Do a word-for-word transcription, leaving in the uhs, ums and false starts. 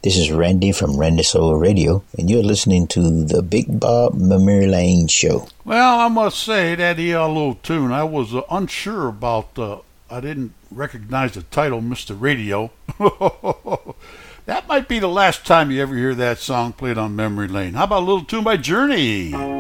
This is Randy from Randy Soul Radio, and you're listening to the Big Bob Memory Lane Show. Well, I must say, that E L O tune, I was uh, unsure about, uh, I didn't recognize the title, Mister Radio. That might be the last time you ever hear that song played on Memory Lane. How about a little tune by Journey?